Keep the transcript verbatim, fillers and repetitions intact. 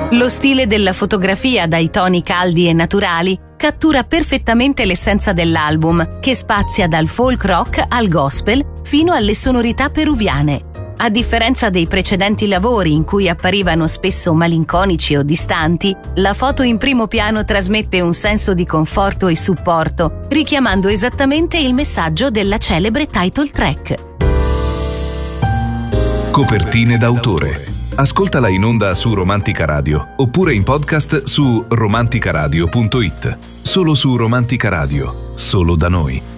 Lo stile della fotografia dai toni caldi e naturali cattura perfettamente l'essenza dell'album, che spazia dal folk rock al gospel fino alle sonorità peruviane. A differenza dei precedenti lavori in cui apparivano spesso malinconici o distanti, la foto in primo piano trasmette un senso di conforto e supporto, richiamando esattamente il messaggio della celebre title track. Copertine d'autore. Ascoltala in onda su Romantica Radio oppure in podcast su romanticaradio punto it. Solo su Romantica Radio, solo da noi.